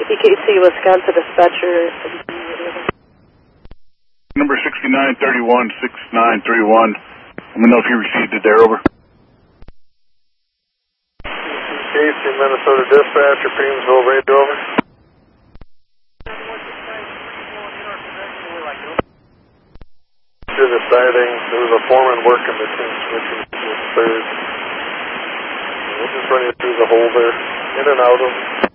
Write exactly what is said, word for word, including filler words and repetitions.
E K C, Wisconsin dispatcher. Number sixty-nine thirty-one, sixty-nine thirty-one. Let me know if you received it there, over. E K C, Minnesota dispatcher, Paynesville, radio, over. To the siding, there was a foreman working between switching to the third. We'll just run you through the hole there, in and out of